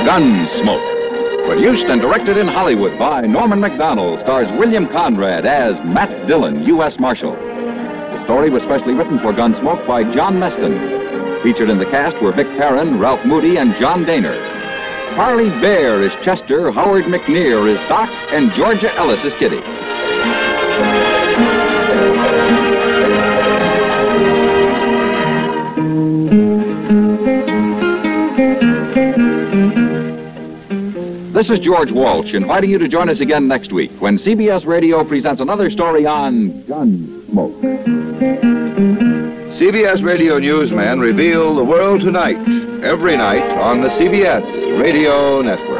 Gunsmoke. Produced and directed in Hollywood by Norman Macdonald, stars William Conrad as Matt Dillon, U.S. Marshal. The story was specially written for Gunsmoke by John Meston. Featured in the cast were Vic Perrin, Ralph Moody, and John Daner. Harley Bear is Chester, Howard McNear is Doc, and Georgia Ellis is Kitty. This is George Walsh inviting you to join us again next week when CBS Radio presents another story on Gunsmoke. CBS Radio newsmen reveal the world tonight, every night on the CBS Radio Network.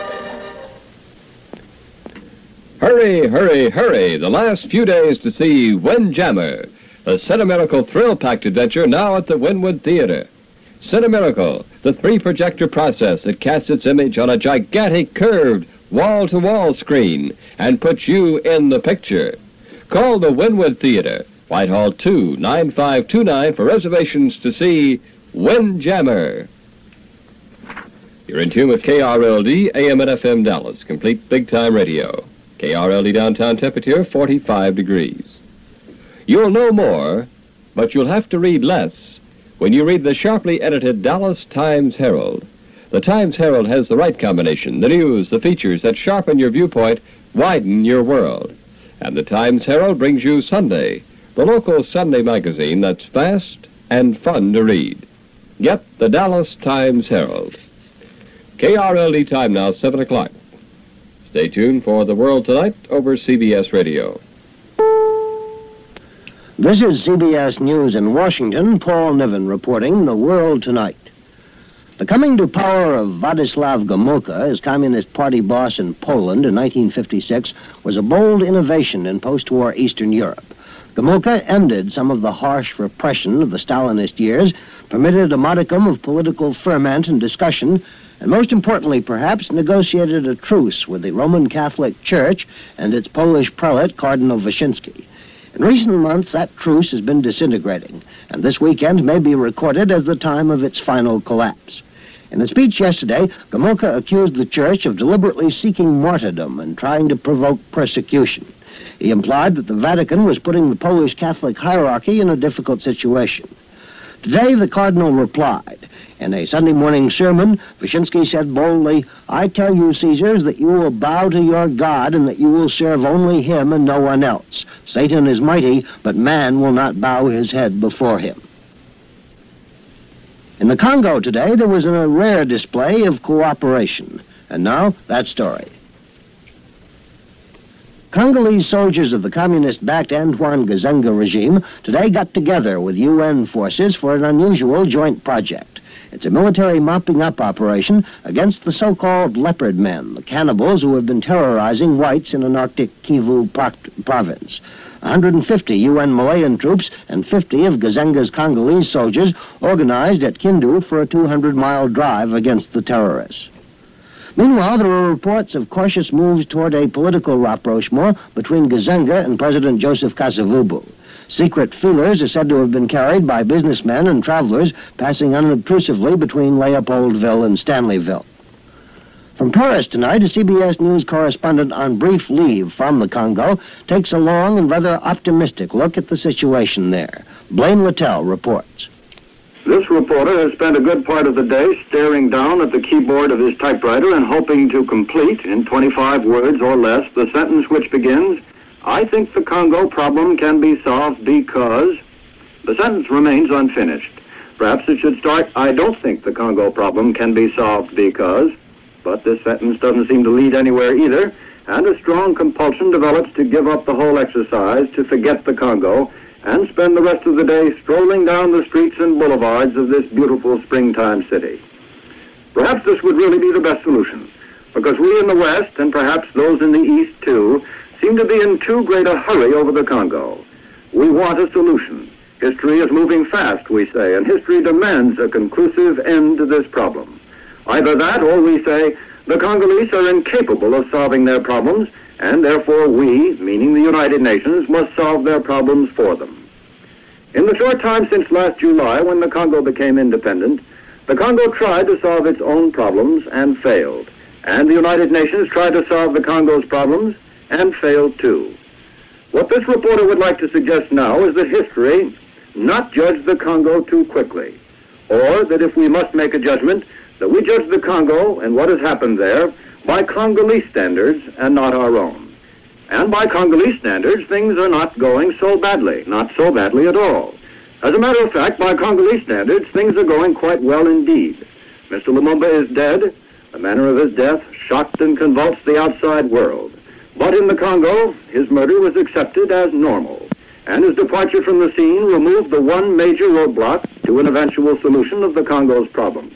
Hurry, hurry, hurry. The last few days to see Windjammer, a sentimental thrill-packed adventure now at the Wynwood Theater. Cinemiracle, the three-projector process that casts its image on a gigantic curved wall-to-wall screen and puts you in the picture. Call the Wynwood Theater, Whitehall 29529 for reservations to see Windjammer. You're in tune with KRLD, AM and FM Dallas, complete big-time radio. KRLD downtown temperature, 45 degrees. You'll know more, but you'll have to read less when you read the sharply edited Dallas Times-Herald. The Times-Herald has the right combination, the news, the features that sharpen your viewpoint, widen your world. And the Times-Herald brings you Sunday, the local Sunday magazine that's fast and fun to read. Get the Dallas Times-Herald. KRLD time now, 7 o'clock. Stay tuned for The World Tonight over CBS Radio. This is CBS News in Washington. Paul Niven reporting The World Tonight. The coming to power of Władysław Gomułka as Communist Party boss in Poland in 1956 was a bold innovation in post-war Eastern Europe. Gomułka ended some of the harsh repression of the Stalinist years, permitted a modicum of political ferment and discussion, and most importantly, perhaps, negotiated a truce with the Roman Catholic Church and its Polish prelate, Cardinal Wyszynski. In recent months, that truce has been disintegrating, and this weekend may be recorded as the time of its final collapse. In a speech yesterday, Gomułka accused the Church of deliberately seeking martyrdom and trying to provoke persecution. He implied that the Vatican was putting the Polish Catholic hierarchy in a difficult situation. Today, the Cardinal replied. In a Sunday morning sermon, Wyszynski said boldly, "I tell you, Caesars, that you will bow to your God and that you will serve only him and no one else. Satan is mighty, but man will not bow his head before him." In the Congo today, there was a rare display of cooperation. And now, that story. Congolese soldiers of the communist-backed Antoine Gizenga regime today got together with UN forces for an unusual joint project. It's a military mopping-up operation against the so-called leopard men, the cannibals who have been terrorizing whites in an Arctic Kivu province. 150 UN Malayan troops and 50 of Gizenga's Congolese soldiers organized at Kindu for a 200-mile drive against the terrorists. Meanwhile, there are reports of cautious moves toward a political rapprochement between Gizenga and President Joseph Kasavubu. Secret feelers are said to have been carried by businessmen and travelers passing unobtrusively between Leopoldville and Stanleyville. From Paris tonight, a CBS News correspondent on brief leave from the Congo takes a long and rather optimistic look at the situation there. Blaine Littell reports. This reporter has spent a good part of the day staring down at the keyboard of his typewriter and hoping to complete, in 25 words or less, the sentence which begins, "I think the Congo problem can be solved because..." The sentence remains unfinished. Perhaps it should start, "I don't think the Congo problem can be solved because..." But this sentence doesn't seem to lead anywhere either, and a strong compulsion develops to give up the whole exercise, to forget the Congo, and spend the rest of the day strolling down the streets and boulevards of this beautiful springtime city. Perhaps this would really be the best solution, because we in the West, and perhaps those in the East too, seem to be in too great a hurry over the Congo. We want a solution. History is moving fast, we say, and history demands a conclusive end to this problem. Either that, or we say, the Congolese are incapable of solving their problems, and therefore we, meaning the United Nations, must solve their problems for them. In the short time since last July, when the Congo became independent, The Congo tried to solve its own problems and failed. And the United Nations tried to solve the Congo's problems and failed too. What this reporter would like to suggest now is that history not judge the Congo too quickly, or that if we must make a judgment, that we judge the Congo and what has happened there by Congolese standards and not our own. And by Congolese standards, things are not going so badly, not so badly at all. As a matter of fact, by Congolese standards, things are going quite well indeed. Mr. Lumumba is dead. The manner of his death shocked and convulsed the outside world. But in the Congo, his murder was accepted as normal, and his departure from the scene removed the one major roadblock to an eventual solution of the Congo's problems.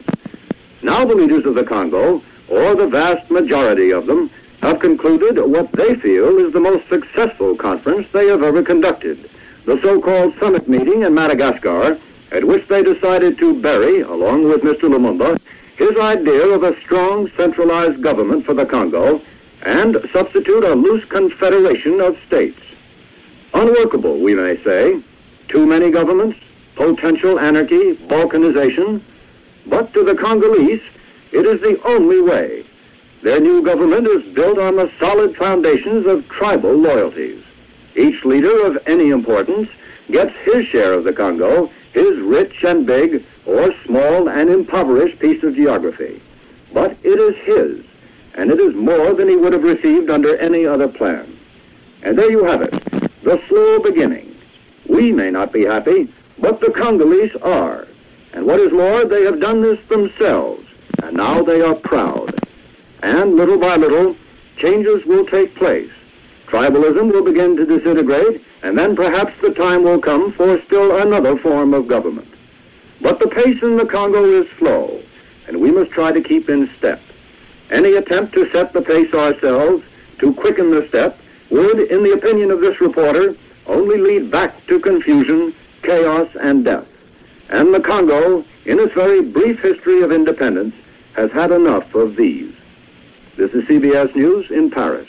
Now the leaders of the Congo, or the vast majority of them, have concluded what they feel is the most successful conference they have ever conducted, the so-called summit meeting in Madagascar, at which they decided to bury, along with Mr. Lumumba, his idea of a strong centralized government for the Congo and substitute a loose confederation of states. Unworkable, we may say. Too many governments, potential anarchy, balkanization. But to the Congolese, it is the only way. Their new government is built on the solid foundations of tribal loyalties. Each leader of any importance gets his share of the Congo, his rich and big or small and impoverished piece of geography. But it is his, and it is more than he would have received under any other plan. And there you have it, the slow beginning. We may not be happy, but the Congolese are. And what is more, they have done this themselves, and now they are proud. And little by little, changes will take place. Tribalism will begin to disintegrate, and then perhaps the time will come for still another form of government. But the pace in the Congo is slow, and we must try to keep in step. Any attempt to set the pace ourselves, to quicken the step, would, in the opinion of this reporter, only lead back to confusion, chaos, and death. And the Congo, in its very brief history of independence, has had enough of these. This is CBS News in Paris.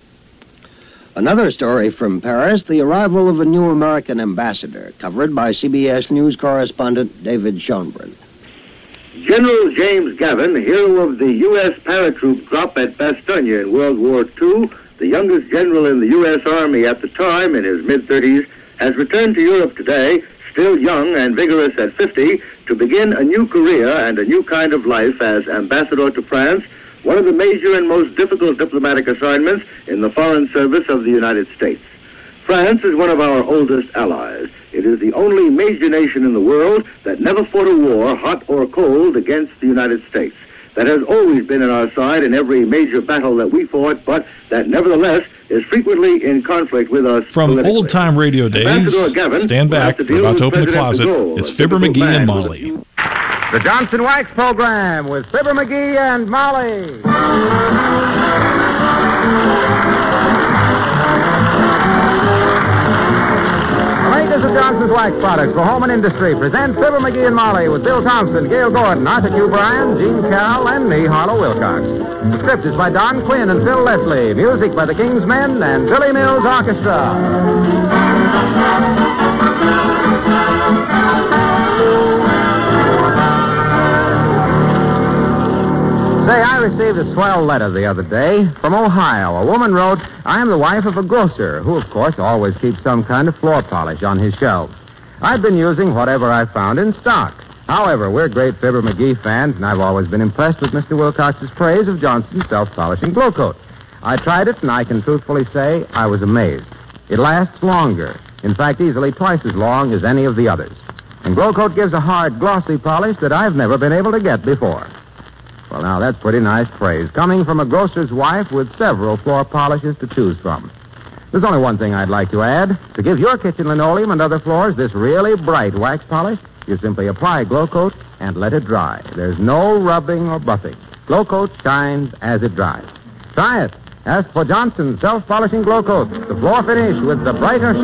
Another story from Paris, the arrival of a new American ambassador, covered by CBS News correspondent David Schonbrun. General James Gavin, hero of the U.S. paratroop drop at Bastogne in World War II, the youngest general in the U.S. Army at the time, in his mid-30s, has returned to Europe today, still young and vigorous at 50, to begin a new career and a new kind of life as ambassador to France, one of the major and most difficult diplomatic assignments in the foreign service of the United States. France is one of our oldest allies. It is the only major nation in the world that never fought a war, hot or cold, against the United States. That has always been on our side in every major battle that we fought, but that nevertheless is frequently in conflict with us. From old-time radio days, stand back, we're about to open the closet. It's Fibber McGee and Molly. The Johnson Wax Program with Fibber McGee and Molly. The makers of Johnson's Wax products for home and industry present Fibber McGee and Molly with Bill Thompson, Gail Gordon, Arthur Q. Bryan, Gene Carroll, and me, Harlow Wilcox. The script is by Don Quinn and Phil Leslie. Music by the King's Men and Billy Mills Orchestra. Say, I received a swell letter the other day from Ohio. A woman wrote, I am the wife of a grocer who, of course, always keeps some kind of floor polish on his shelves. I've been using whatever I found in stock. However, we're great Fibber McGee fans, and I've always been impressed with Mr. Wilcox's praise of Johnson's self-polishing glow coat. I tried it, and I can truthfully say I was amazed. It lasts longer. In fact, easily twice as long as any of the others. And glow coat gives a hard, glossy polish that I've never been able to get before. Well, now, that's pretty nice praise, coming from a grocer's wife with several floor polishes to choose from. There's only one thing I'd like to add. To give your kitchen linoleum and other floors this really bright wax polish, you simply apply Glow Coat and let it dry. There's no rubbing or buffing. Glow Coat shines as it dries. Try it. Ask for Johnson's self-polishing Glow Coat, the floor finish with the brighter